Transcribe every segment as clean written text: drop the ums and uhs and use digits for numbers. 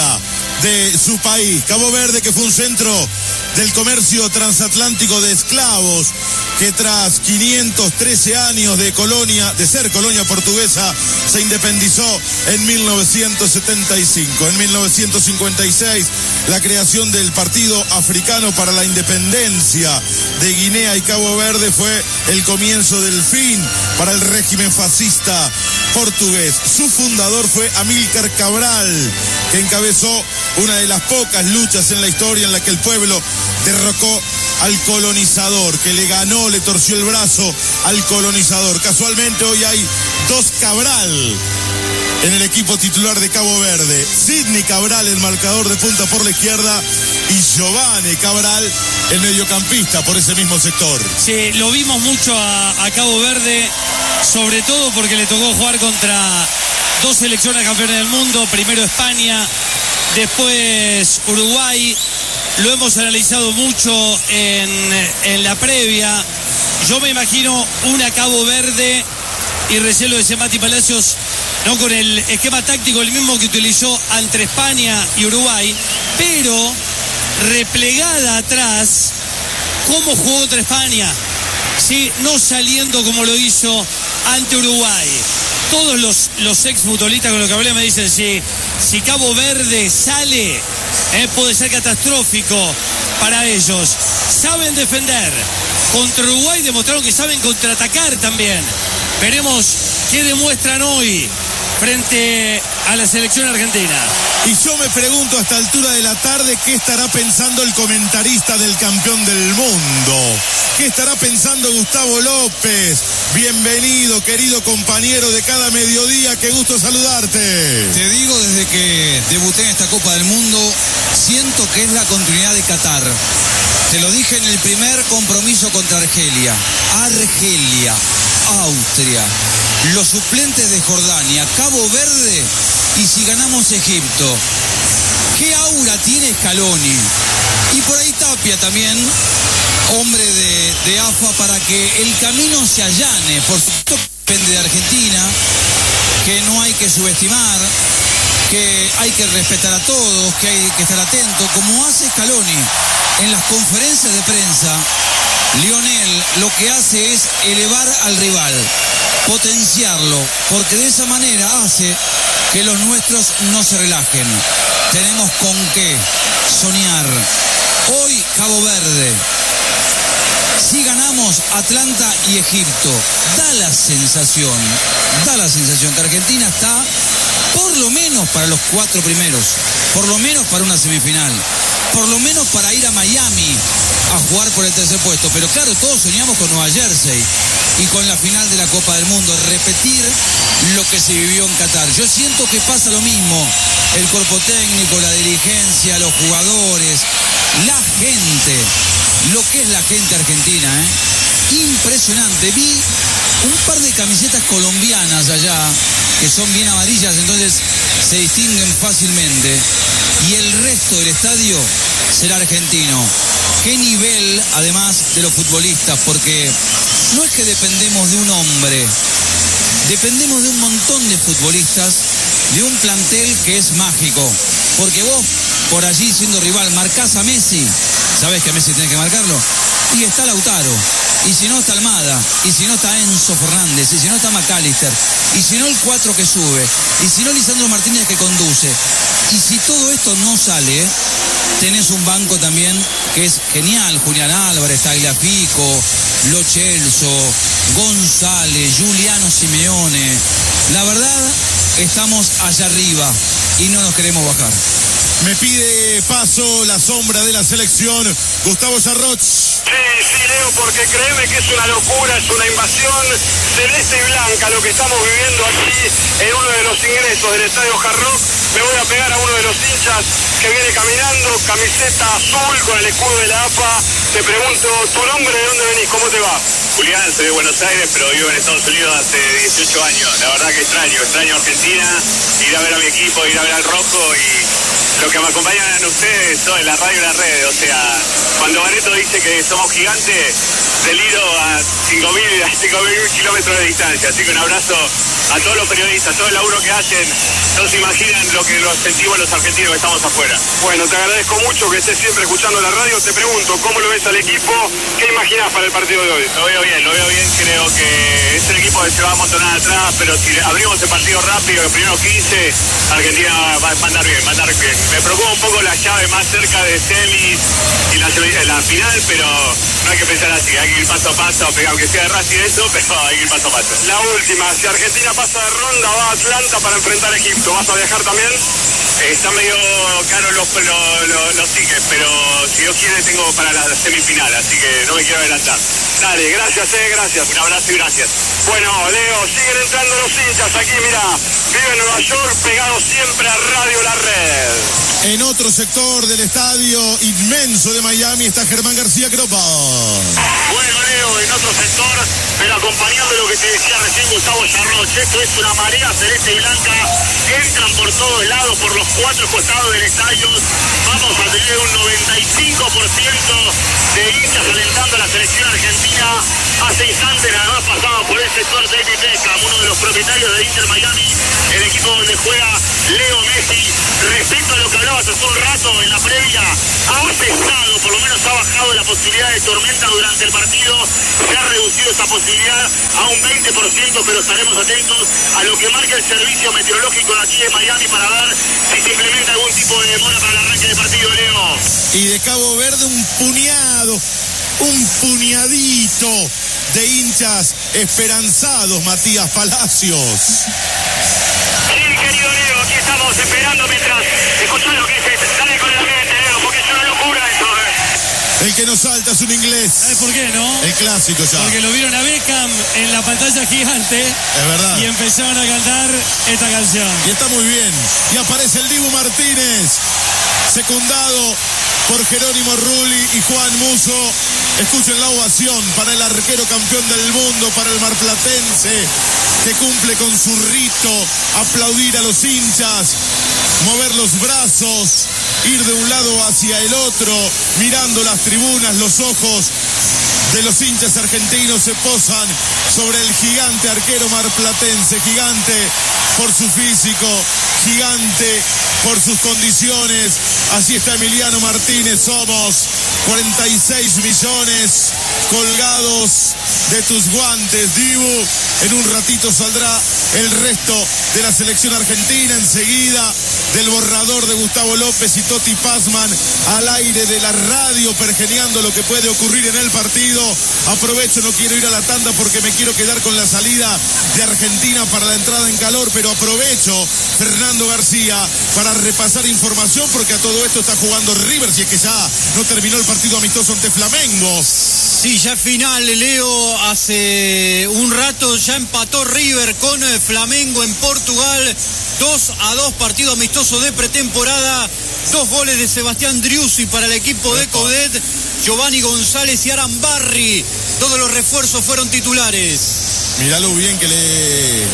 historia de su país. Cabo Verde, que fue un centro del comercio transatlántico de esclavos, que tras 513 años de ser colonia portuguesa, se independizó en 1975. En 1956, la creación del Partido Africano para la Independencia de Guinea y Cabo Verde fue el comienzo del fin para el régimen fascista portugués. Su fundador fue Amílcar Cabral, que encabezó una de las pocas luchas en la historia en la que el pueblo derrocó al colonizador, que le ganó, le torció el brazo al colonizador. Casualmente hoy hay dos Cabral en el equipo titular de Cabo Verde. Sidney Cabral, el marcador de punta por la izquierda, y Giovanni Cabral, el mediocampista por ese mismo sector. Sí, lo vimos mucho a Cabo Verde, sobre todo porque le tocó jugar contra dos selecciones campeones del mundo, primero España, después Uruguay. Lo hemos analizado mucho en la previa. Yo me imagino una Cabo Verde, y recién lo decía Mati Palacios, no con el esquema táctico el mismo que utilizó ante España y Uruguay, pero replegada atrás, como jugó contra España, ¿sí? No saliendo como lo hizo ante Uruguay. Todos los exfutbolistas con los que hablé me dicen, si Cabo Verde sale, puede ser catastrófico para ellos. Saben defender. Contra Uruguay demostraron que saben contraatacar también. Veremos qué demuestran hoy frente a la selección argentina. Y yo me pregunto a esta altura de la tarde qué estará pensando el comentarista del campeón del mundo. ¿Qué estará pensando Gustavo López? Bienvenido, querido compañero de cada mediodía, qué gusto saludarte. Te digo, desde que debuté en esta Copa del Mundo, siento que es la continuidad de Qatar. Te lo dije en el primer compromiso contra Argelia, Austria, los suplentes de Jordania, Cabo Verde, y si ganamos Egipto. ¿Qué aura tiene Scaloni? Y por ahí Tapia también, hombre de AFA, para que el camino se allane. Por supuesto, depende de Argentina, que no hay que subestimar, que hay que respetar a todos, que hay que estar atento, como hace Scaloni en las conferencias de prensa. Lionel lo que hace es elevar al rival, potenciarlo, porque de esa manera hace que los nuestros no se relajen. Tenemos con qué soñar. Hoy Cabo Verde, si ganamos Atlanta y Egipto, da la sensación que Argentina está por lo menos para los 4 primeros, por lo menos para una semifinal, por lo menos para ir a Miami a jugar por el tercer puesto. Pero claro, todos soñamos con Nueva Jersey y con la final de la Copa del Mundo, repetir lo que se vivió en Qatar. Yo siento que pasa lo mismo, el cuerpo técnico, la dirigencia, los jugadores, la gente, lo que es la gente argentina, impresionante. Vi un par de camisetas colombianas allá, que son bien amarillas, entonces se distinguen fácilmente, y el resto del estadio será argentino. Qué nivel, además de los futbolistas, porque no es que dependemos de un hombre, dependemos de un montón de futbolistas, de un plantel que es mágico, porque vos por allí siendo rival marcás a Messi, sabés que a Messi tenés que marcarlo, y está Lautaro, y si no está Almada, y si no está Enzo Fernández, y si no está McAllister, y si no el 4 que sube, y si no Lisandro Martínez que conduce, y si todo esto no sale, tenés un banco también que es genial: Julián Álvarez, Tagliafico, Lo Celso, González, Juliano Simeone. La verdad, estamos allá arriba y no nos queremos bajar. Me pide paso la sombra de la selección, Gustavo Sarroch. Sí, Leo, porque créeme que es una locura, es una invasión celeste y blanca lo que estamos viviendo aquí en uno de los ingresos del Estadio Hard Rock. Me voy a pegar a uno de los hinchas que viene caminando, camiseta azul con el escudo de la AFA. Te pregunto, ¿tu nombre, de dónde venís? ¿Cómo te va? Julián, soy de Buenos Aires, pero vivo en Estados Unidos hace 18 años. La verdad que extraño Argentina, ir a ver a mi equipo, ir a ver al Rojo, y lo que me acompañan ustedes son la radio y las redes. O sea, cuando Barreto dice que somos gigantes, deliro a 5.000 kilómetros de distancia. Así que un abrazo a todos los periodistas, todo el laburo que hacen. No se imaginan lo que los sentimos los argentinos que estamos afuera. Bueno, te agradezco mucho que estés siempre escuchando la radio. Te pregunto, ¿cómo lo ves al equipo? ¿Qué imaginás para el partido de hoy? Lo veo bien. Creo que es el equipo que se va a amontonar atrás, pero si abrimos el partido rápido, los primeros 15, Argentina va a andar bien. Me preocupa un poco la llave más cerca de semis y la final, pero no hay que pensar así, hay que ir paso a paso, aunque sea Racing eso, pero hay que ir paso a paso. La última, si Argentina pasa de ronda, va a Atlanta para enfrentar a Egipto. ¿Vas a viajar también? Está medio caro los tickets, pero si Dios quiere tengo para la semifinal, así que no me quiero adelantar. Dale, gracias, gracias. Un abrazo y gracias. Bueno, Leo, siguen entrando los hinchas aquí, mira, vive en Nueva York, pegado siempre a Radio La Red. En otro sector del estadio inmenso de Miami está Germán García Cropa. Bueno, Leo, en otro sector, pero acompañando lo que te decía recién Gustavo Yarroch, esto es una marea celeste y blanca, entran por todos lados, por los 4 costados del estadio, vamos a tener un 95% de hinchas alentando a la selección argentina. Hace instantes nada más pasaba por el sector David Beckham, uno de los propietarios de Inter Miami, el equipo donde juega Leo Messi. Respecto a lo que hablabas hace un rato en la previa, ha cesado, por lo menos ha bajado la posibilidad de tormenta durante el partido, se ha reducido esa posibilidad a un 20%, pero estaremos atentos a lo que marca el servicio meteorológico de aquí de Miami para ver si se implementa algún tipo de demora para el arranque del partido, Leo. Y de Cabo Verde un puñadito de hinchas esperanzados, Matías Palacios. Sí, querido Leo, aquí estamos esperando mientras escuchás lo que es, dale con la gente, Leo, porque es una locura eso, El que no salta es un inglés. ¿Sabes por qué, no? El clásico ya. Porque lo vieron a Beckham en la pantalla gigante. Es verdad. Y empezaron a cantar esta canción. Y está muy bien. Y aparece el Dibu Martínez, secundado por Jerónimo Rulli y Juan Musso. Escuchen la ovación para el arquero campeón del mundo, para el marplatense, que cumple con su rito, aplaudir a los hinchas, mover los brazos, ir de un lado hacia el otro, mirando las tribunas. Los ojos de los hinchas argentinos se posan sobre el gigante arquero marplatense, gigante por su físico, gigante por sus condiciones. Así está Emiliano Martínez. Somos 46 millones colgados de tus guantes, Dibu. En un ratito saldrá el resto de la selección argentina, enseguida del borrador de Gustavo López y Toti Pazman al aire de la radio, pergeneando lo que puede ocurrir en el partido. Aprovecho, no quiero ir a la tanda porque me quiero quedar con la salida de Argentina para la entrada en calor, pero aprovecho, Fernando García, para repasar información, porque a todo esto está jugando River, si es que ya no terminó el partido amistoso ante Flamengo. Sí, ya final, Leo, hace un rato ya empató River con Flamengo en Portugal, 2-2, partido amistoso de pretemporada, 2 goles de Sebastián Driussi para el equipo de Coudet, Giovanni González y Arambarri, todos los refuerzos fueron titulares. Mirá lo bien que le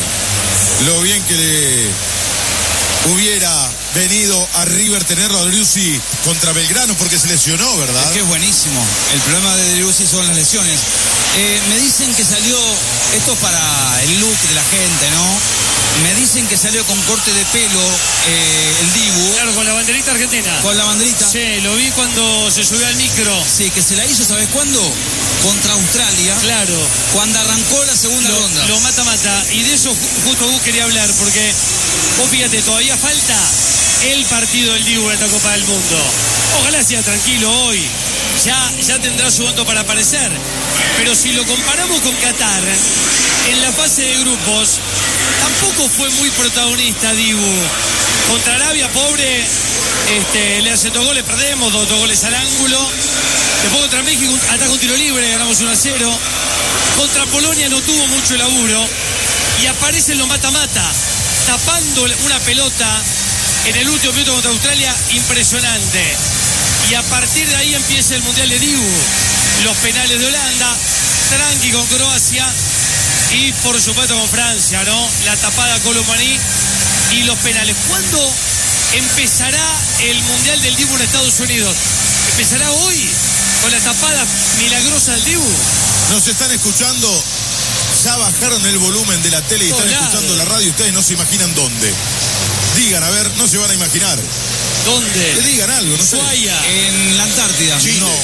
hubiera venido a River tenerlo a Driussi contra Belgrano, porque se lesionó, ¿verdad? Es que es buenísimo. El problema de Driussi son las lesiones. Me dicen que salió, esto para el look de la gente, ¿no? Me dicen que salió con corte de pelo el Dibu. Claro, con la banderita argentina. Con la banderita. Sí, lo vi cuando se subió al micro. Sí, que se la hizo, ¿sabes cuándo? Contra Australia. Claro. Cuando arrancó la segunda ronda. Lo mata. Y de eso justo vos quería hablar, porque vos fíjate, todavía falta el partido del Dibu en la Copa del Mundo. Ojalá sea tranquilo hoy. Ya tendrá su momento para aparecer. Pero si lo comparamos con Qatar, en la fase de grupos, tampoco fue muy protagonista Dibu. Contra Arabia, pobre, le hace 2 goles, perdemos, 2 goles al ángulo. Después contra México, ataca un tiro libre, ganamos 1-0. Contra Polonia no tuvo mucho laburo. Y aparece en los mata-mata, tapando una pelota en el último minuto contra Australia, impresionante. Y a partir de ahí empieza el Mundial de Dibu. Los penales de Holanda, tranqui con Croacia y por supuesto con Francia, ¿no? La tapada Colomani y los penales. ¿Cuándo empezará el Mundial del Dibu en Estados Unidos? ¿Empezará hoy? con la tapada milagrosa del Dibu. Nos están escuchando, ya bajaron el volumen de la tele y están escuchando la radio. Ustedes no se imaginan dónde. Digan, a ver, no se van a imaginar. ¿Dónde? Que digan algo, no sé. Ushuaia. En la Antártida.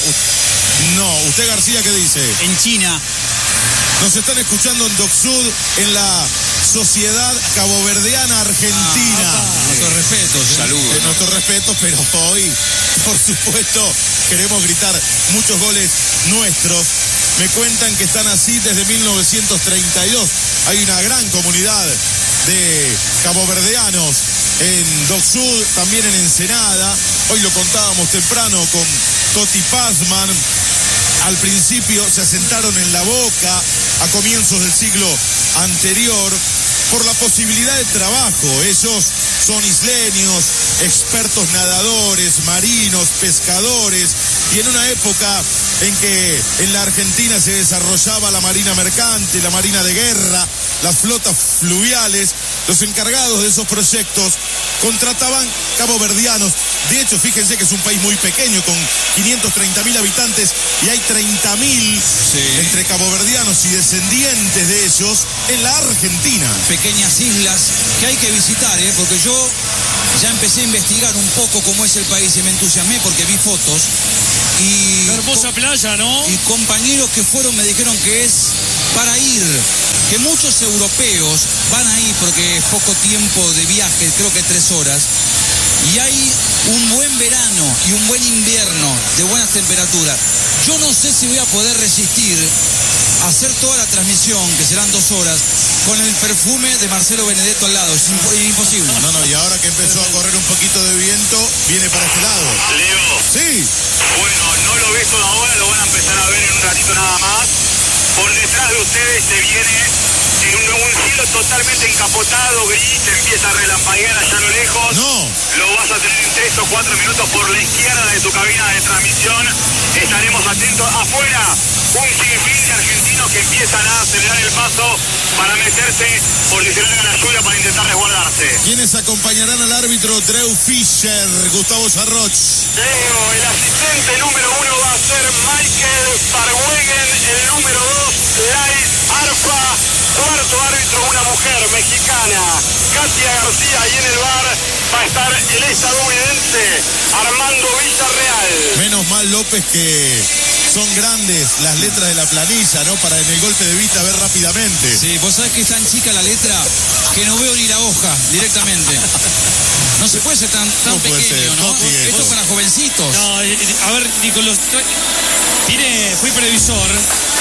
No, usted García, ¿qué dice? En China. Nos están escuchando en Docsud, en la Sociedad Caboverdiana Argentina. Nuestros respetos. Saludos. Nuestros respetos, pero hoy, por supuesto, queremos gritar muchos goles nuestros. Me cuentan que están así desde 1932. Hay una gran comunidad de caboverdianos en Docsud, también en Ensenada. Hoy lo contábamos temprano con Toti Pazman. Al principio se asentaron en La Boca a comienzos del siglo anterior por la posibilidad de trabajo. Ellos son isleños, expertos nadadores, marinos, pescadores, y en una época en que en la Argentina se desarrollaba la marina mercante, la marina de guerra, las flotas fluviales, los encargados de esos proyectos contrataban caboverdianos. De hecho, fíjense que es un país muy pequeño, con 530.000 habitantes, y hay 30.000 entre caboverdianos y descendientes de ellos en la Argentina. Pequeñas islas que hay que visitar, porque yo ya empecé a investigar un poco cómo es el país y me entusiasmé porque vi fotos. Y una hermosa playa, ¿no? Y compañeros que fueron me dijeron que es para ir, que muchos europeos van ahí porque es poco tiempo de viaje, creo que 3 horas, y hay un buen verano y un buen invierno de buenas temperaturas. Yo no sé si voy a poder resistir a hacer toda la transmisión, que serán 2 horas, con el perfume de Marcelo Benedetto al lado. Es imposible. No, y ahora que empezó a correr un poquito de viento, viene para este lado. Leo. Sí. Bueno, no lo ves toda ahora, lo van a empezar a ver en un ratito nada más. Por detrás de ustedes se viene en un cielo totalmente encapotado, gris, empieza a relampaguear allá a lo lejos. No. Lo vas a tener en 3 o 4 minutos por la izquierda de tu cabina de transmisión. Estaremos atentos afuera. Un sinfín de argentinos que empiezan a acelerar el paso para meterse por si se larga la lluvia para intentar resguardarse. ¿Quiénes acompañarán al árbitro Drew Fischer, Gustavo Sarroch? Leo, el asistente número 1 va a ser Michael Farwegen, el número 2, Lais Arpa, cuarto árbitro, una mujer mexicana, Katia García, y en el bar va a estar el estadounidense Armando Villarreal. Menos mal, López, que son grandes las letras de la planilla, ¿no? Para en el golpe de vista ver rápidamente. Sí, vos sabés que es tan chica la letra que no veo ni la hoja directamente. No se puede ser tan pequeño, ser, ¿no? Esto es para jovencitos. No, a ver, Nicolás, fui previsor.